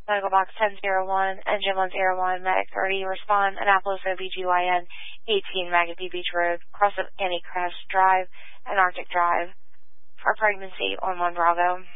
Medical Box 1001, Engine 101, Medic 30, respond, Annapolis OBGYN, 18 Magothy Beach Road, cross of Annie Crest Drive and Arctic Drive, for pregnancy on 1 Bravo.